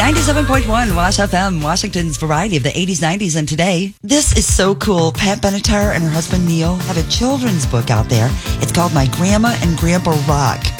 97.1 Wash FM, Washington's variety of the 80s, 90s, and today. This is so cool. Pat Benatar and her husband Neil have a children's book out there. It's called My Grandma and Grandpa Rock.